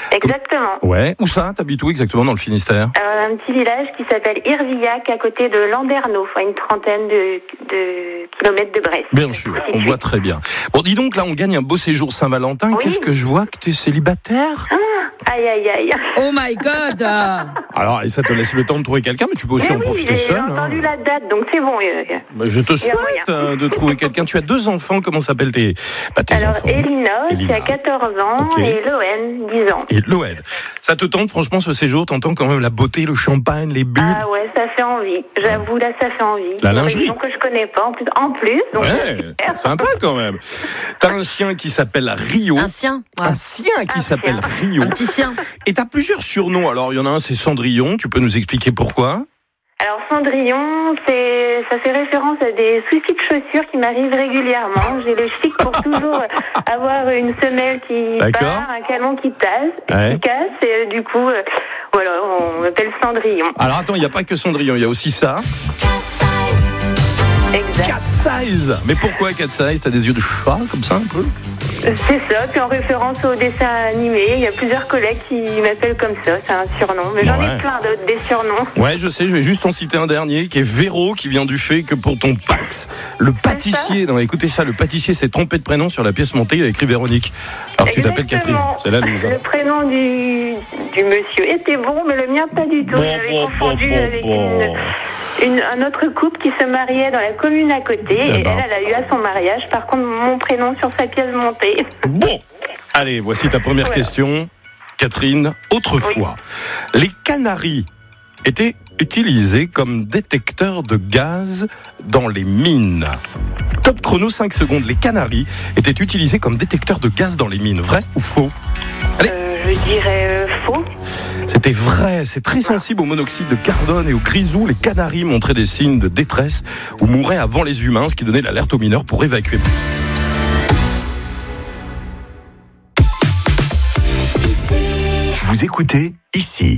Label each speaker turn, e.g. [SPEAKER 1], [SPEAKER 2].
[SPEAKER 1] Exactement.
[SPEAKER 2] Ouais. Où ça? T'habites où exactement dans le Finistère?
[SPEAKER 1] Un petit village qui s'appelle Irvillac, à côté de Landerneau, à une trentaine de kilomètres de Brest.
[SPEAKER 2] Bien sûr, on voit très bien. Bon, dis donc, là, on gagne un beau séjour Saint-Valentin.
[SPEAKER 1] Oui.
[SPEAKER 2] Qu'est-ce que je vois? Que tu es célibataire?
[SPEAKER 1] Aïe, aïe, aïe.
[SPEAKER 3] Oh my God.
[SPEAKER 2] Alors, et ça te laisse le temps de trouver quelqu'un, mais tu peux aussi en profiter
[SPEAKER 1] j'ai
[SPEAKER 2] seul.
[SPEAKER 1] entendu la date, donc c'est bon.
[SPEAKER 2] Bah, je te souhaite de trouver quelqu'un. Tu as 2 enfants, comment s'appellent tes
[SPEAKER 1] Alors,
[SPEAKER 2] enfants?
[SPEAKER 1] Elina, qui a 14 ans,
[SPEAKER 2] Ok.
[SPEAKER 1] et Loen, 10 ans.
[SPEAKER 2] Et Loed. Ça te tente, franchement, ce séjour? T'entends quand même la beauté, le champagne, les bulles?
[SPEAKER 1] Ah ouais, ça fait envie. J'avoue, là, ça fait envie.
[SPEAKER 2] La
[SPEAKER 1] Une
[SPEAKER 2] lingerie.
[SPEAKER 1] région que je connais pas, en plus. Donc
[SPEAKER 2] Ouais,
[SPEAKER 1] super.
[SPEAKER 2] sympa quand même. T'as un chien qui s'appelle Rio.
[SPEAKER 3] Un sien. Ouais.
[SPEAKER 2] Un sien qui s'appelle
[SPEAKER 1] chien.
[SPEAKER 2] Rio.
[SPEAKER 3] Un petit sien.
[SPEAKER 2] Et t'as plusieurs surnoms. Alors, il y en a un, c'est Cendrillon. Tu peux nous expliquer pourquoi?
[SPEAKER 1] Alors, Cendrillon, ça fait référence à des soucis de chaussures qui m'arrivent régulièrement. J'ai le chic pour toujours avoir une semelle qui
[SPEAKER 2] D'accord.
[SPEAKER 1] part, un canon qui
[SPEAKER 2] Ouais.
[SPEAKER 1] qui casse, et du coup, voilà, on m'appelle Cendrillon.
[SPEAKER 2] Alors, attends, il n'y a pas que Cendrillon. Il y a aussi ça.
[SPEAKER 1] Exact.
[SPEAKER 2] Cat Size. Mais pourquoi Cat Size? T'as des yeux de chat, comme ça, un peu?
[SPEAKER 1] C'est ça, puis en référence au dessin animé, il y a plusieurs collègues qui m'appellent comme ça, c'est un surnom. Mais j'en
[SPEAKER 2] Ouais.
[SPEAKER 1] ai plein d'autres, des surnoms.
[SPEAKER 2] Ouais, je sais, je vais juste en citer un dernier, qui est Véro, qui vient du fait que pour ton Pax, le pâtissier, non, écoutez ça, le pâtissier s'est trompé de prénom sur la pièce montée, il a écrit Véronique. Alors tu t'appelles Catherine,
[SPEAKER 1] Exactement.
[SPEAKER 2] c'est la loose.
[SPEAKER 1] Le prénom du monsieur était bon, mais le mien pas du tout. J'avais confondu avec un autre couple qui se mariait dans la commune à côté, et
[SPEAKER 2] ben.
[SPEAKER 1] elle a eu à son mariage, par contre, mon prénom sur sa pièce montée.
[SPEAKER 2] Bon, allez, voici ta première
[SPEAKER 1] Voilà.
[SPEAKER 2] question. Catherine, autrefois, les Canaries étaient utilisés comme détecteurs de gaz dans les mines. Top chrono, 5 secondes. Les Canaries étaient utilisés comme détecteurs de gaz dans les mines. Vrai ou faux?
[SPEAKER 1] Je dirais faux.
[SPEAKER 2] C'était vrai, c'est très sensible au monoxyde de carbone et au grisou. Les Canaries montraient des signes de détresse ou mouraient avant les humains, ce qui donnait l'alerte aux mineurs pour évacuer.
[SPEAKER 4] Vous écoutez ici.